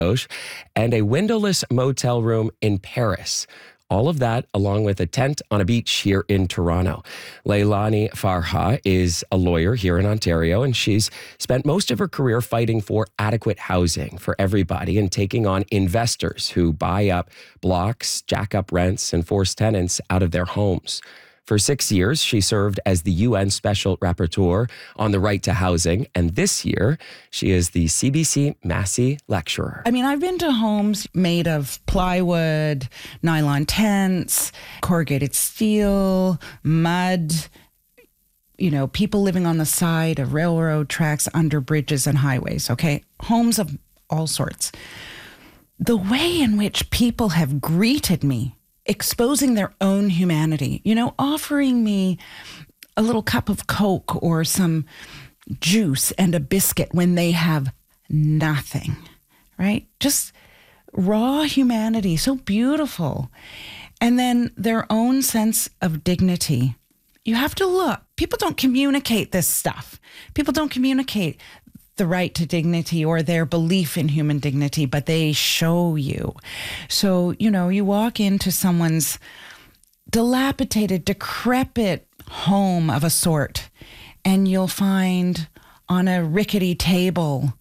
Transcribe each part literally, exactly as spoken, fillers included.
Osh, and a windowless motel room in Paris. All of that, along with a tent on a beach here in Toronto. Leilani Farha is a lawyer here in Ontario, and she's spent most of her career fighting for adequate housing for everybody and taking on investors who buy up blocks, jack up rents, and force tenants out of their homes. For six years, she served as the U N Special Rapporteur on the right to housing. And this year, she is the C B C Massey Lecturer. I mean, I've been to homes made of plywood, nylon tents, corrugated steel, mud, you know, people living on the side of railroad tracks, under bridges and highways, okay? Homes of all sorts. The way in which people have greeted me, exposing their own humanity, you know, offering me a little cup of Coke or some juice and a biscuit when they have nothing, right? Just raw humanity, so beautiful. And then their own sense of dignity. You have to look. People don't communicate this stuff. People don't communicate the right to dignity or their belief in human dignity, but they show you. So, you know, you walk into someone's dilapidated, decrepit home of a sort, and you'll find on a rickety table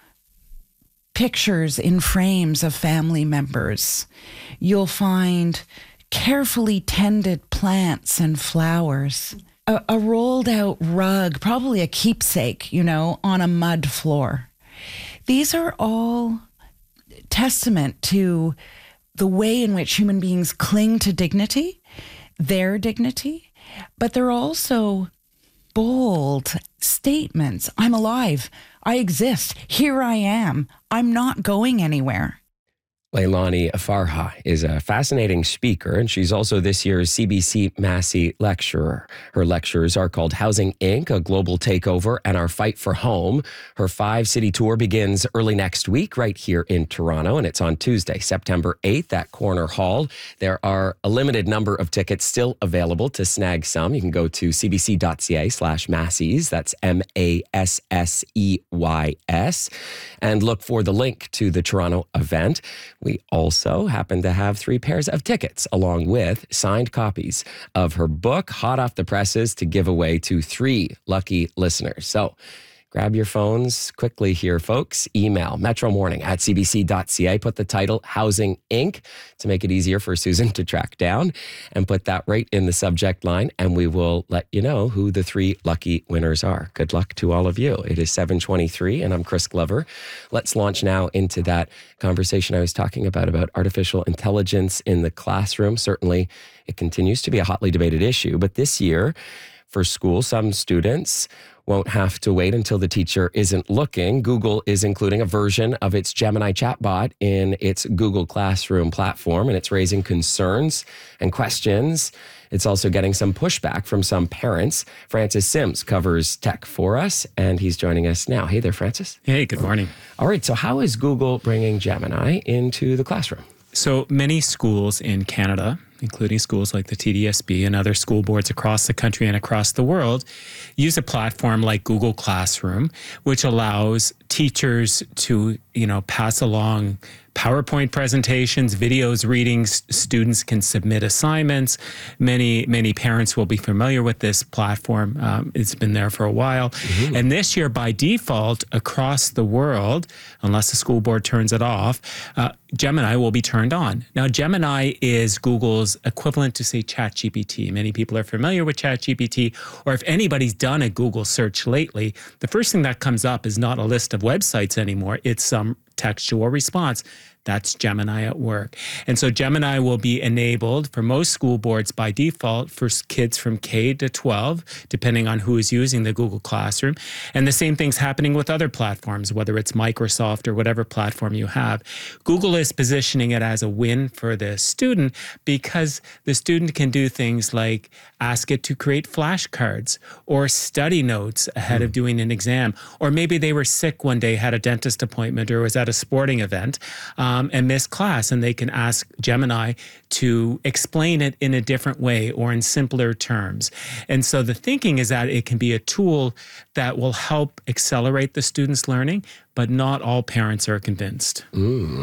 pictures in frames of family members. You'll find carefully tended plants and flowers. A, a rolled out rug, probably a keepsake, you know, on a mud floor. These are all testament to the way in which human beings cling to dignity, their dignity, but they're also bold statements. I'm alive. I exist. Here I am. I'm not going anywhere. Leilani Farha is a fascinating speaker, and she's also this year's C B C Massey Lecturer. Her lectures are called Housing Incorporated, A Global Takeover, and Our Fight for Home. Her five-city tour begins early next week right here in Toronto, and it's on Tuesday, September eighth at Corner Hall. There are a limited number of tickets still available. To snag some, you can go to cbc.ca slash Masseys. That's M A S S E Y S. And look for the link to the Toronto event. We also happen to have three pairs of tickets along with signed copies of her book, hot off the presses, to give away to three lucky listeners. So grab your phones quickly here, folks. Email metromorning at cbc.ca. Put the title Housing Incorporated to make it easier for Susan to track down, and put that right in the subject line, and we will let you know who the three lucky winners are. Good luck to all of you. It is seven twenty-three, and I'm Chris Glover. Let's launch now into that conversation I was talking about, about artificial intelligence in the classroom. Certainly, it continues to be a hotly debated issue, but this year, for school, some students won't have to wait until the teacher isn't looking. Google is including a version of its Gemini chatbot in its Google Classroom platform, and it's raising concerns and questions. It's also getting some pushback from some parents. Francis Sims covers tech for us, and he's joining us now. Hey there, Francis. Hey, good morning. All right, so how is Google bringing Gemini into the classroom? So many schools in Canada, including schools like the T D S B and other school boards across the country and across the world, use a platform like Google Classroom, which allows teachers to, you know, pass along PowerPoint presentations, videos, readings. Students can submit assignments. Many, many parents will be familiar with this platform. Um, it's been there for a while. Mm-hmm. And this year, by default, across the world, unless the school board turns it off, uh, Gemini will be turned on. Now, Gemini is Google's equivalent to, say, ChatGPT. Many people are familiar with ChatGPT, or if anybody's done a Google search lately, the first thing that comes up is not a list of websites anymore. It's some textual response. That's Gemini at work. And so Gemini will be enabled for most school boards by default for kids from K to twelve, depending on who is using the Google Classroom. And the same thing's happening with other platforms, whether it's Microsoft or whatever platform you have. Google is positioning it as a win for the student because the student can do things like ask it to create flashcards or study notes ahead mm. of doing an exam. Or maybe they were sick one day, had a dentist appointment, or was at a sporting event. Um, um, and miss class, and they can ask Gemini to explain it in a different way or in simpler terms. And so the thinking is that it can be a tool that will help accelerate the student's learning, but not all parents are convinced. Mm.